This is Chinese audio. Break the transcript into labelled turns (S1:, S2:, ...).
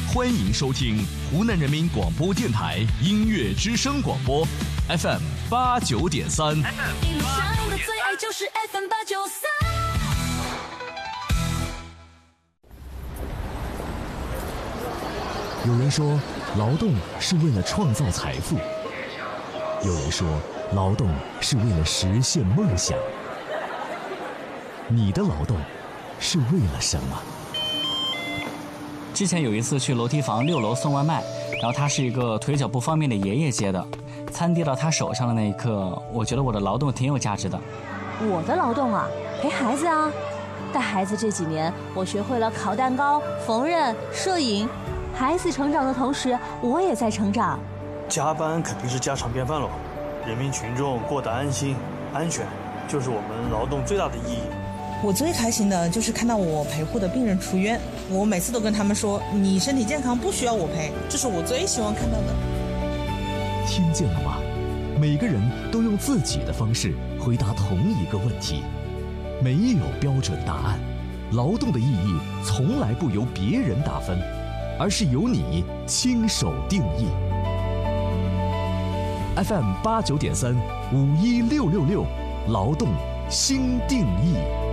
S1: 欢迎收听湖南人民广播电台音乐之声广播 FM 89.3。你想的最爱就是 FM 893。
S2: 有人说，劳动是为了创造财富；有人说，劳动是为了实现梦想。你的劳动是为了什么？
S3: 之前有一次去楼梯房6楼送外卖，然后他是一个腿脚不方便的爷爷接的。餐递到他手上的那一刻，我觉得我的劳动挺有价值的。
S4: 我的劳动啊，陪孩子啊。带孩子这几年，我学会了烤蛋糕、缝纫、摄影。孩子成长的同时，我也在成长。
S5: 加班肯定是家常便饭喽，人民群众过得安心、安全，就是我们劳动最大的意义。
S6: 我最开心的就是看到我陪护的病人出院，我每次都跟他们说，你身体健康不需要我陪，这是我最希望看到的。
S2: 听见了吗？每个人都用自己的方式回答同一个问题，没有标准答案。劳动的意义从来不由别人打分，而是由你亲手定义。FM 89.3 51666，劳动新定义。